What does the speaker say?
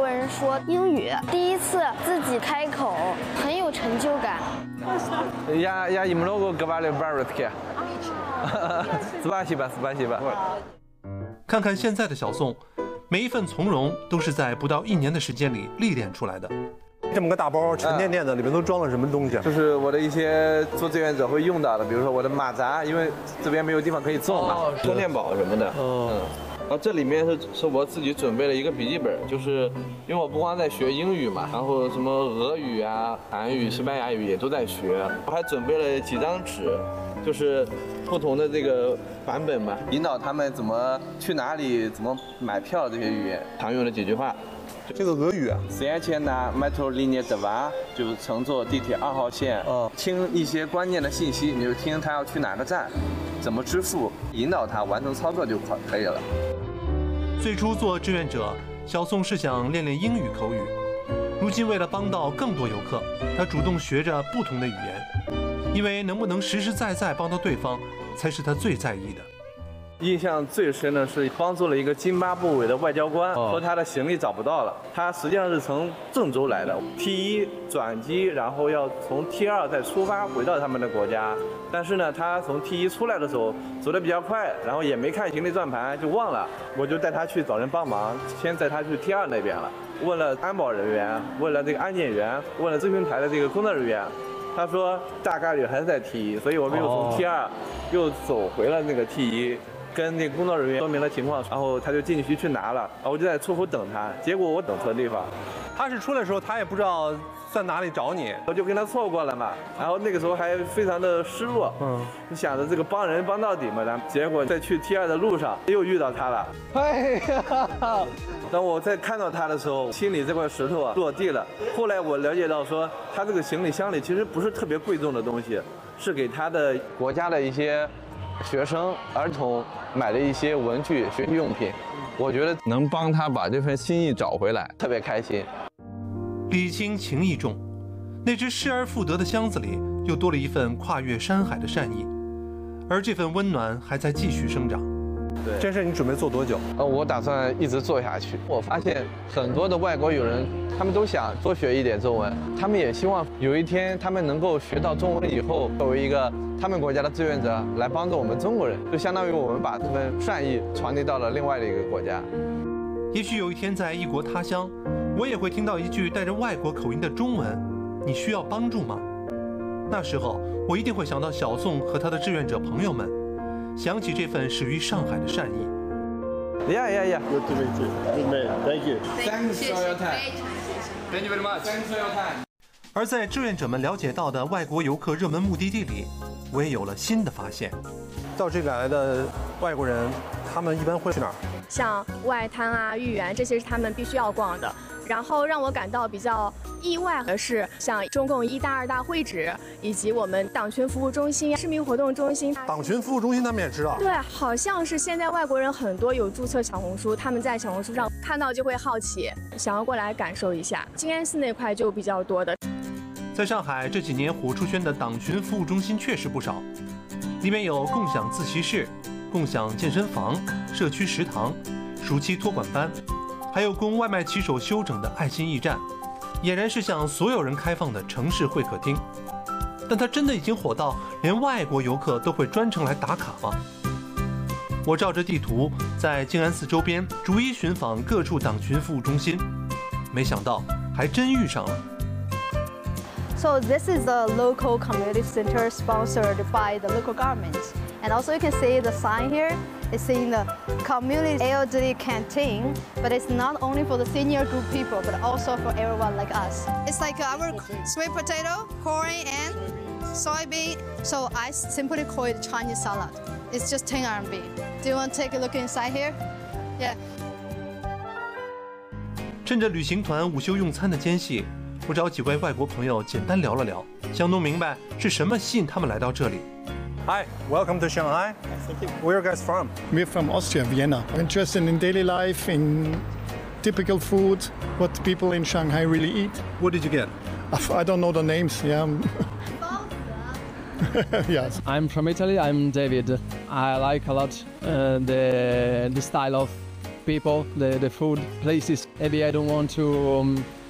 国人说英语，第一次自己开口，很有成就感。 Я много говорю по-русски. Спасибо, спасибо. 看看现在的小宋，每一份从容都是在不到1年的时间里历练出来的。 这么个大包沉甸甸的，里面都装了什么东西？ 就是我的一些做志愿者会用到的，比如说我的马扎，因为这边没有地方可以种嘛，充电宝什么的。然后这里面是我自己准备了一个笔记本，就是因为我不光在学英语嘛，然后什么俄语啊、韩语、西班牙语也都在学，我还准备了几张纸，就是不同的这个版本嘛，引导他们怎么去哪里、怎么买票这些语言常用的几句话。 这个俄语啊 Сначала метро линия 2就是乘坐地铁2号线，听一些关键的信息，你就听他要去哪个站，怎么支付，引导他完成操作就可以了。 最初做志愿者，小宋是想练练英语口语，如今为了帮到更多游客，他主动学着不同的语言，因为能不能实实在在帮到对方，才是他最在意的。印象最深的是帮助了一个津巴布韦的外交官，说他的行李找不到了。他实际上是从郑州来的 ，T1 转机，然后要从 T2 再出发回到他们的国家。但是呢，他从 T1 出来的时候走得比较快，然后也没看行李转盘就忘了，我就带他去找人帮忙，先带他去 T2 那边了。问了安保人员，问了这个安检员，问了咨询台的这个工作人员。他说大概率还是在 T1，所以我们又从 T2 又走回了那个 T1。跟那个工作人员说明了情况，然后他就进去拿了，然后我就在出口等他，结果我等错地方。 他是出来的时候，他也不知道在哪里找你， 我就跟他错过了嘛，然后那个时候还非常的失落，就想着这个帮人帮到底嘛，然后结果在去 T2 的路上又遇到他了。哎呀！当我在看到他的时候，心里这块石头啊落地了。后来我了解到说，他这个行李箱里其实不是特别贵重的东西，是给他的国家的一些学生、儿童买的一些文具、学习用品，我觉得能帮他把这份心意找回来，特别开心。礼轻情意重，那只失而复得的箱子里又多了一份跨越山海的善意，而这份温暖还在继续生长。 对，这事你准备做多久？ 我打算一直做下去。我发现很多的外国友人，他们都想多学一点中文，他们也希望有一天他们能够学到中文以后，作为一个他们国家的志愿者来帮助我们中国人，就相当于我们把这份善意传递到了另外的一个国家。也许有一天在异国他乡，我也会听到一句带着外国口音的中文：“你需要帮助吗？”那时候我一定会想到小宋和他的志愿者朋友们，想起这份始于上海的善意。Yeah. Good to meet you. Good man. Thank you. Thanks for your time. Thank you very much. Thanks for your time. 而在志愿者们了解到的外国游客热门目的地里，我也有了新的发现。 到这里来的外国人，他们一般会去哪儿？ 像外滩啊、豫园，这些是他们必须要逛的。然后让我感到比较意外的是，像中共1大2大会址，以及我们党群服务中心、市民活动中心。 党群服务中心他们也知道。 对，好像是现在外国人很多有注册小红书，他们在小红书上看到就会好奇，想要过来感受一下。静安寺那块就比较多的。 在上海这几年火出圈的党群服务中心确实不少，里面有共享自习室、共享健身房、社区食堂、暑期托管班，还有供外卖骑手休整的爱心驿站，俨然是向所有人开放的城市会客厅。但它真的已经火到连外国游客都会专程来打卡吗？我照着地图在静安寺周边逐一寻访各处党群服务中心，没想到还真遇上了。 So this is the local community center sponsored by the local government. And also you can see the sign here. It's saying the community elderly canteen, but it's not only for the senior group people, but also for everyone like us. It's like our sweet potato, corn, and soybean. So I simply call it Chinese salad. It's just 10 RMB. Do you want to take a look inside here? Yeah. 趁着旅行团午休用餐的间隙，我找几位外国朋友简单聊了聊，想弄明白是什么吸引他们来到这里。 Hi, welcome to Shanghai. Where are you guys from? We're from Austria, Vienna. Interested in daily life, in typical food, what people in Shanghai really eat. What did you get? I don't know the names, yeah. Yes. I'm from Italy. I'm David. I like a lot the style of people, the food places. Maybe I don't want to